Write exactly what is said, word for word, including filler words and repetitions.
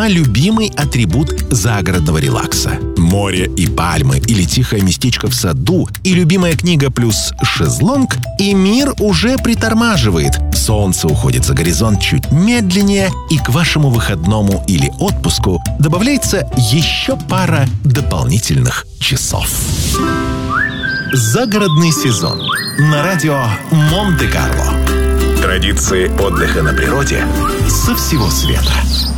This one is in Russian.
весьма любимый атрибут загородного релакса. Море и пальмы, или тихое местечко в саду, и любимая книга плюс шезлонг, и мир уже притормаживает. Солнце уходит за горизонт чуть медленнее, и к вашему выходному или отпуску добавляется еще пара дополнительных часов. Загородный сезон на радио Монте-Карло. Традиции отдыха на природе со всего света.